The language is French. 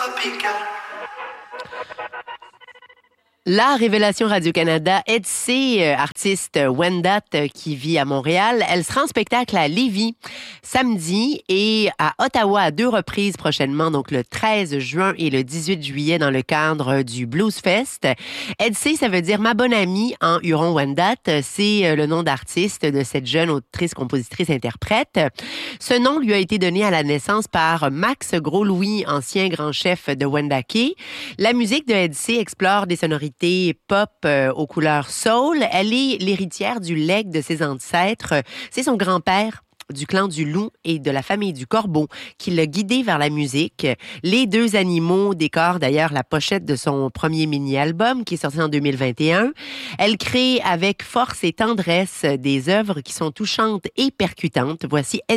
La révélation Radio-Canada, Edsy, artiste Wendat qui vit à Montréal, elle sera en spectacle à Lévis samedi et à Ottawa à 2 reprises prochainement, donc le 13 juin et le 18 juillet dans le cadre du Blues Fest. Edsy, ça veut dire ma bonne amie en huron Wendat. C'est le nom d'artiste de cette jeune autrice, compositrice, interprète. Ce nom lui a été donné à la naissance par Max Gros-Louis, ancien grand chef de Wendake. La musique de Edsy explore des sonorités pop aux couleurs soul. Elle est l'héritière du legs de ses ancêtres. C'est son grand-père du clan du loup et de la famille du corbeau qui l'a guidé vers la musique. Les deux animaux décorent d'ailleurs la pochette de son premier mini-album qui est sorti en 2021. Elle crée avec force et tendresse des œuvres qui sont touchantes et percutantes. Voici